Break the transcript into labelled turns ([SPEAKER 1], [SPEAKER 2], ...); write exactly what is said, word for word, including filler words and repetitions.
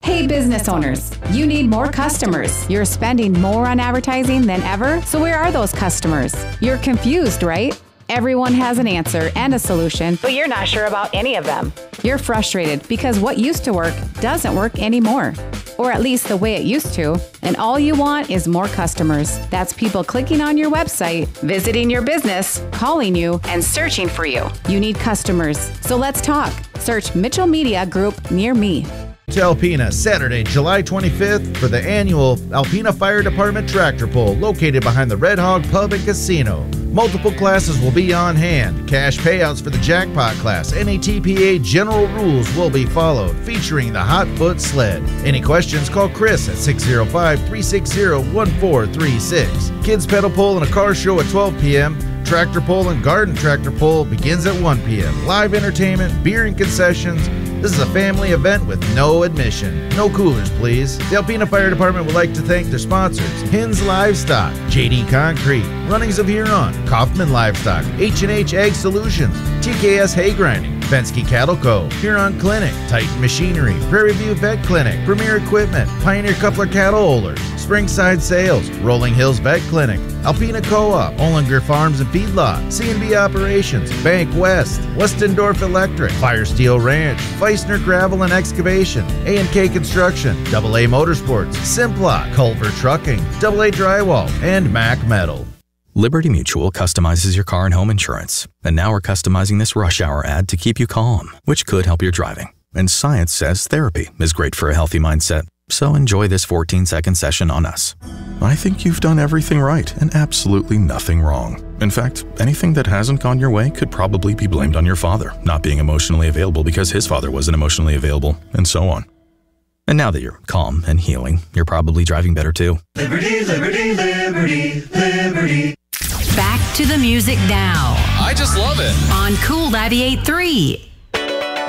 [SPEAKER 1] Hey business owners, you need more customers. You're spending more on advertising than ever, so where are those customers? You're confused, right? Everyone has an answer and a solution, but you're not sure about any of them. You're frustrated because what used to work doesn't work anymore, or at least the way it used to, and all you want is more customers. That's people clicking on your website, visiting your business, calling you, and searching for you. You need customers, so let's talk. Search Mitchell Media Group near me.
[SPEAKER 2] To Alpena, Saturday, July twenty-fifth for the annual Alpena Fire Department Tractor Pull located behind the Red Hog Pub and Casino. Multiple classes will be on hand. Cash payouts for the jackpot class. N A T P A general rules will be followed, featuring the Hot Foot Sled. Any questions, call Chris at six oh five, three six zero, one four three six. Kids pedal pull and a car show at twelve p.m. Tractor pull and garden tractor pull begins at one p.m. Live entertainment, beer and concessions. This is a family event with no admission. No coolers, please. The Alpena Fire Department would like to thank their sponsors: Hins Livestock, J D Concrete, Runnings of Huron, Kaufman Livestock, H and H Ag Solutions, T K S Hay Grinding, Fensky Cattle Co., Huron Clinic, Titan Machinery, Prairie View Vet Clinic, Premier Equipment, Pioneer Coupler Cattle Holders, Springside Sales, Rolling Hills Vet Clinic, Alpena Co-op, Olinger Farms and Feedlot, C and B Operations, Bank West, Westendorf Electric, Fire Steel Ranch, Feisner Gravel and Excavation, A and K Construction, double A Motorsports, Simplot, Culver Trucking, double A Drywall, and Mac Metal.
[SPEAKER 3] Liberty Mutual customizes your car and home insurance. And now we're customizing this rush hour ad to keep you calm, which could help your driving. And science says therapy is great for a healthy mindset. So enjoy this fourteen second session on us. I think you've done everything right and absolutely nothing wrong. In fact, anything that hasn't gone your way could probably be blamed on your father not being emotionally available because his father wasn't emotionally available, and so on. And now that you're calm and healing, you're probably driving better too.
[SPEAKER 4] Liberty, liberty, liberty, liberty.
[SPEAKER 5] Back to the music now.
[SPEAKER 6] I just love it.
[SPEAKER 5] On Cool ninety-eight point three.